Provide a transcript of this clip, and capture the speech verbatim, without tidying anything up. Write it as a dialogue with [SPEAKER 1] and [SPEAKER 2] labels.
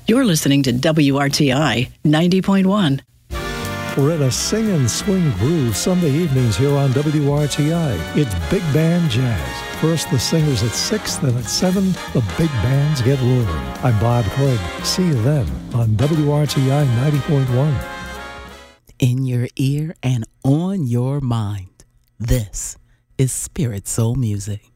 [SPEAKER 1] You're listening to W R T I ninety point one.
[SPEAKER 2] We're in a sing and swing groove Sunday evenings here on W R T I. It's Big Band Jazz. First the singers at six, then at seven, the big bands get rolling. I'm Bob Craig. See you then on W R T I ninety point one.
[SPEAKER 3] In your ear and on your mind, this is Spirit Soul Music.